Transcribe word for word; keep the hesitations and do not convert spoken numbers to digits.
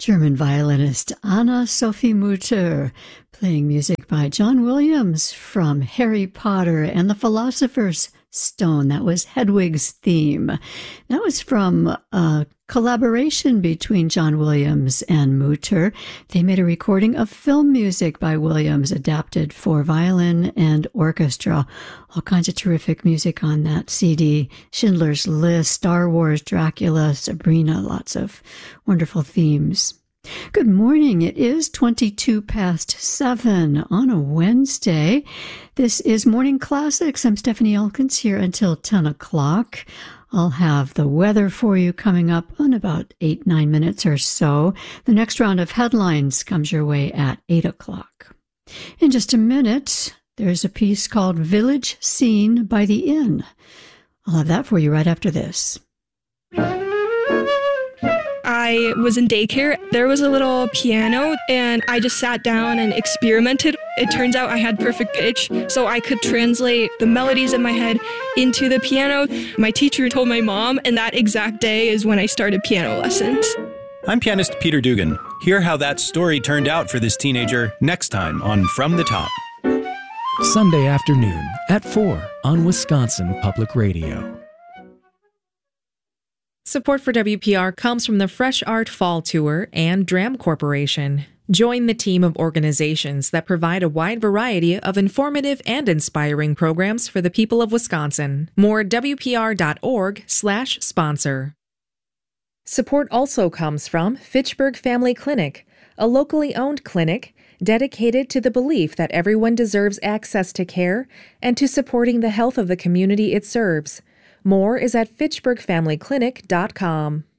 German violinist Anna-Sophie Mutter, playing music by John Williams from Harry Potter and the Philosopher's Stone. That was Hedwig's theme. That was from a collaboration between John Williams and Mutter. They made a recording of film music by Williams, adapted for violin and orchestra. All kinds of terrific music on that C D. Schindler's List, Star Wars, Dracula, Sabrina, lots of wonderful themes. Good morning. It is twenty-two past seven on a Wednesday. This is Morning Classics. I'm Stephanie Elkins here until ten o'clock. I'll have the weather for you coming up in about eight, nine minutes or so. The next round of headlines comes your way at eight o'clock. In just a minute, there's a piece called Village Scene by the Inn. I'll have that for you right after this. I was in daycare. There was a little piano and I just sat down and experimented. It turns out I had perfect pitch, so I could translate the melodies in my head into the piano. My teacher told my mom, and that exact day is when I started piano lessons. I'm pianist Peter Dugan. Hear how that story turned out for this teenager next time on From the Top. Sunday afternoon at four on Wisconsin Public Radio. Support for W P R comes from the Fresh Art Fall Tour and Dram Corporation. Join the team of organizations that provide a wide variety of informative and inspiring programs for the people of Wisconsin. More at W P R dot org slash sponsor. Support also comes from Fitchburg Family Clinic, a locally owned clinic dedicated to the belief that everyone deserves access to care and to supporting the health of the community it serves. More is at Fitchburg Family Clinic dot com.